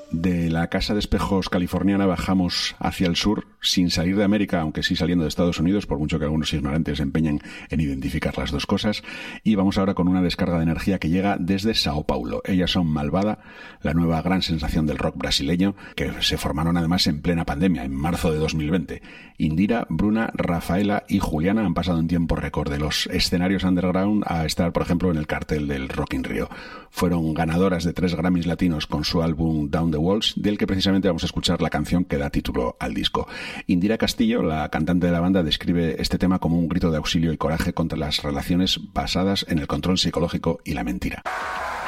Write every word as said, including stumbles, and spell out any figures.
De la casa de espejos californiana bajamos hacia el sur, sin salir de América, aunque sí saliendo de Estados Unidos, por mucho que algunos ignorantes se empeñen en identificar las dos cosas. Y vamos ahora con una descarga de energía que llega desde Sao Paulo. Ellas son Malvada, la nueva gran sensación del rock brasileño, que se formaron además en plena pandemia, en marzo de dos mil veinte. Indira, Bruna, Rafaela y Juliana han pasado en tiempo récord de los escenarios underground a estar, por ejemplo, en el cartel del Rock in Rio. Fueron ganadoras de tres Grammys latinos con su álbum Down the Walls, del que precisamente vamos a escuchar la canción que da título al disco. Indira Castillo, la cantante de la banda, describe este tema como un grito de auxilio y coraje contra las relaciones basadas en el control psicológico y la mentira.